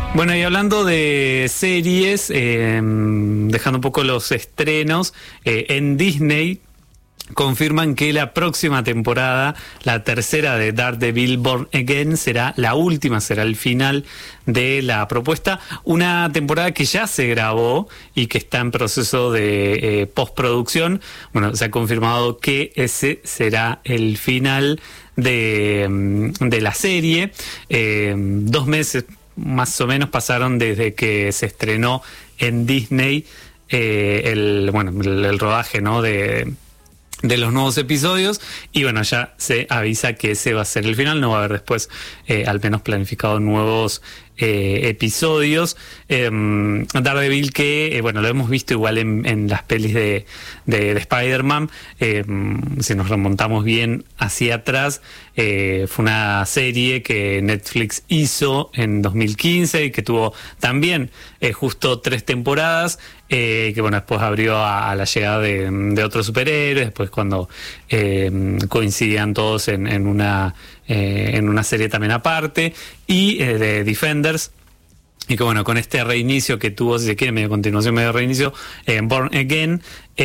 Bueno, y hablando de series, dejando un poco los estrenos, en Disney confirman que la próxima temporada, la tercera de Daredevil Born Again, será la última, será el final de la propuesta. Una temporada que ya se grabó y que está en proceso de postproducción. Bueno, se ha confirmado que ese será el final de la serie. 2 meses más o menos pasaron desde que se estrenó en Disney el rodaje, ¿no?, de los nuevos episodios, y bueno, ya se avisa que ese va a ser el final. No va a haber después al menos planificado nuevos episodios. Daredevil, que lo hemos visto igual en las pelis de Spider-Man. Si nos remontamos bien hacia atrás, fue una serie que Netflix hizo en 2015 y que tuvo también justo 3 temporadas, que después abrió a la llegada de otros superhéroes, después cuando coincidían todos en una serie también aparte, y de Defenders. Y que con este reinicio que tuvo, si se quiere, medio continuación, medio reinicio, Born Again,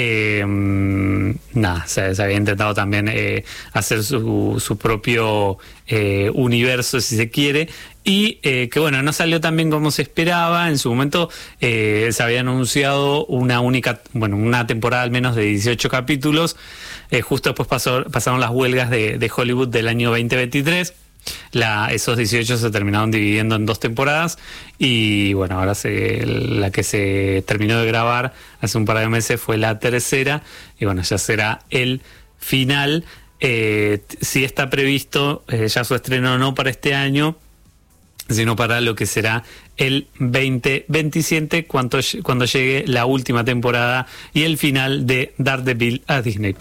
se había intentado también hacer su propio universo, si se quiere, y que no salió tan bien como se esperaba. En su momento se había anunciado una temporada al menos de 18 capítulos. Justo después pasaron las huelgas de Hollywood del año 2023. Esos 18 se terminaron dividiendo en 2 temporadas, y ahora la que se terminó de grabar hace un par de meses fue la tercera, y ya será el final. Sí está previsto ya su estreno, no para este año, sino para lo que será el 2027, cuando llegue la última temporada y el final de Daredevil a Disney+.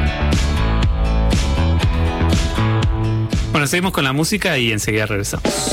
Seguimos con la música y enseguida regresamos.